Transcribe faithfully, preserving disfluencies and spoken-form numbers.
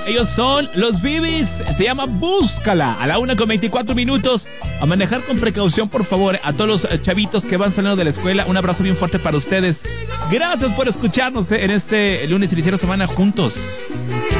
Ellos son los Bibis. Se llama Búscala. A la una con veinticuatro minutos. A manejar con precaución, por favor. A todos los chavitos que van saliendo de la escuela, un abrazo bien fuerte para ustedes. Gracias por escucharnos eh, en este lunes iniciar la semana juntos.